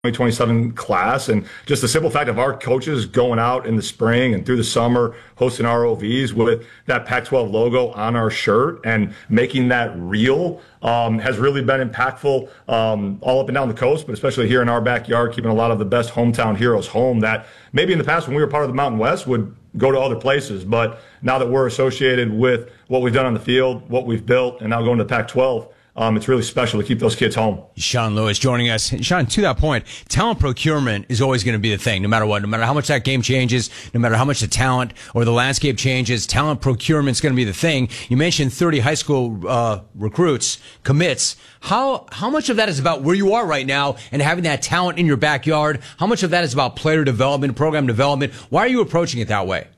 2027 class. And just the simple fact of our coaches going out in the spring and through the summer, hosting ROVs with that Pac-12 logo on our shirt and making that real has really been impactful all up and down the coast, but especially here in our backyard, keeping a lot of the best hometown heroes home that maybe in the past when we were part of the Mountain West would go to other places. But now that we're associated with what we've done on the field, what we've built, and now going to the Pac-12, it's really special to keep those kids home. Sean Lewis joining us. Sean, to that point, talent procurement is always going to be the thing, no matter what. No matter how much that game changes, no matter how much the talent or the landscape changes, talent procurement is going to be the thing. You mentioned 30 high school recruits, commits. How much of that is about where you are right now and having that talent in your backyard? How much of that is about player development, program development? Why are you approaching it that way?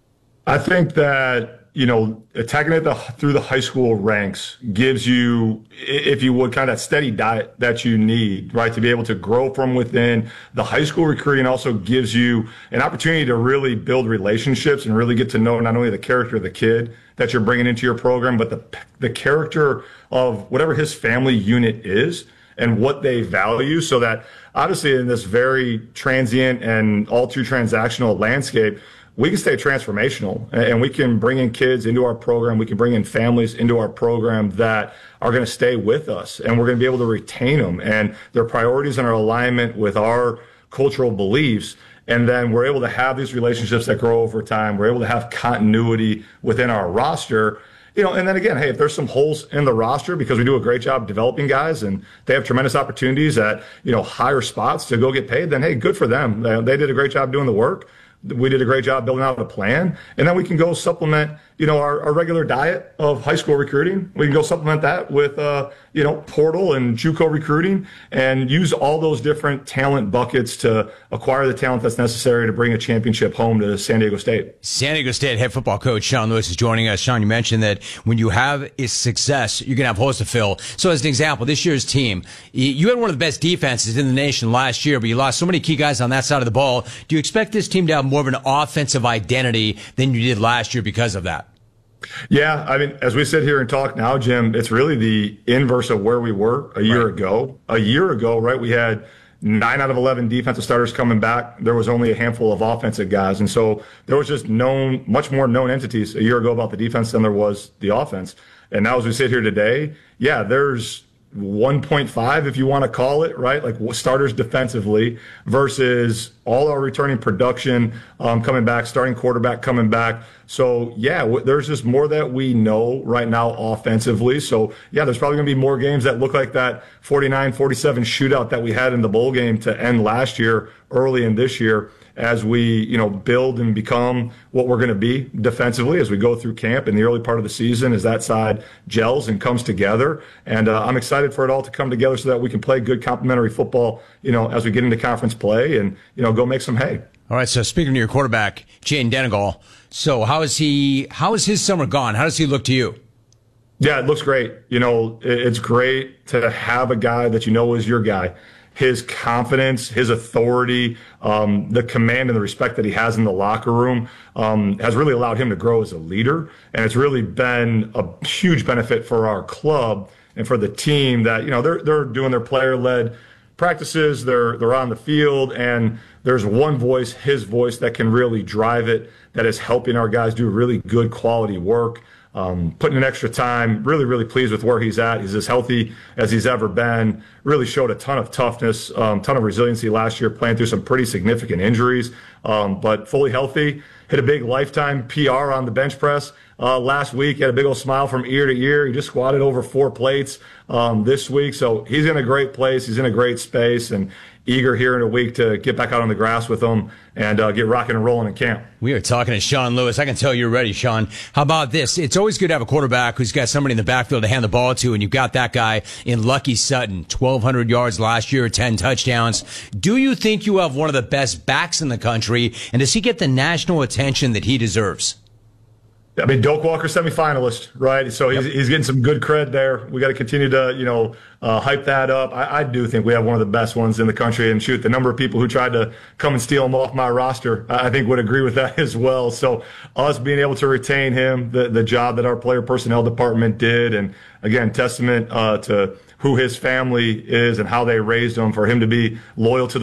I think that, attacking it through the high school ranks gives you, if you would, kind of that steady diet that you need, right, to be able to grow from within. The high school recruiting also gives you an opportunity to really build relationships and really get to know not only the character of the kid that you're bringing into your program, but the character of whatever his family unit is and what they value, so that obviously in this very transient and all too transactional landscape, we can stay transformational and we can bring in kids into our program. We can bring in families into our program that are going to stay with us, and we're going to be able to retain them and their priorities and our alignment with our cultural beliefs. And then we're able to have these relationships that grow over time. We're able to have continuity within our roster. And then again, hey, if there's some holes in the roster because we do a great job developing guys and they have tremendous opportunities at, higher spots to go get paid, then hey, good for them. They did a great job doing the work. We did a great job building out a plan, and then we can go supplement, our regular diet of high school recruiting. We can go supplement that with, portal and JUCO recruiting, and use all those different talent buckets to acquire the talent that's necessary to bring a championship home to San Diego State. San Diego State head football coach Sean Lewis is joining us. Sean, you mentioned that when you have a success, you're going to have holes to fill. So as an example, this year's team, you had one of the best defenses in the nation last year, but you lost so many key guys on that side of the ball. Do you expect this team to have more of an offensive identity than you did last year because of that? Yeah, I mean, as we sit here and talk now, Jim, it's really the inverse of where we were a year ago. A year ago, right, we had 9 out of 11 defensive starters coming back. There was only a handful of offensive guys. And so there was just much more known entities a year ago about the defense than there was the offense. And now as we sit here today, yeah, there's 1.5, if you want to call it, right? Like starters defensively versus all our returning production coming back, starting quarterback coming back. So, yeah, there's just more that we know right now offensively. So, yeah, there's probably going to be more games that look like that 49-47 shootout that we had in the bowl game to end last year, early in this year, as we, build and become what we're going to be defensively as we go through camp in the early part of the season, as that side gels and comes together. And I'm excited for it all to come together so that we can play good complementary football, as we get into conference play and, go make some hay. All right, so speaking to your quarterback, Jayden Denegal, so how is his summer gone? How does he look to you? Yeah, it looks great. It's great to have a guy that is your guy. His confidence, his authority, the command and the respect that he has in the locker room has really allowed him to grow as a leader. And it's really been a huge benefit for our club and for the team that, they're doing their player-led practices, they're on the field, and there's one voice, his voice, that can really drive it, that is helping our guys do really good quality work. Putting in extra time, really, really pleased with where he's at. He's as healthy as he's ever been. Really showed a ton of toughness, ton of resiliency last year, playing through some pretty significant injuries, but fully healthy. Hit a big lifetime PR on the bench press last week. Had a big old smile from ear to ear. He just squatted over 4 plates this week. So he's in a great place. He's in a great space, and eager here in a week to get back out on the grass with him and get rocking and rolling in camp. We are talking to Sean Lewis. I can tell you're ready, Sean. How about this? It's always good to have a quarterback who's got somebody in the backfield to hand the ball to, and you've got that guy in Lucky Sutton, 1,200 yards last year, 10 touchdowns. Do you think you have one of the best backs in the country, and does he get the national attention that he deserves? I mean, Doak Walker semifinalist, right? So he's getting some good cred there. We got to continue to, hype that up. I do think we have one of the best ones in the country. And shoot, the number of people who tried to come and steal him off my roster, I think would agree with that as well. So us being able to retain him, the job that our player personnel department did, and again, testament to who his family is and how they raised him, for him to be loyal to the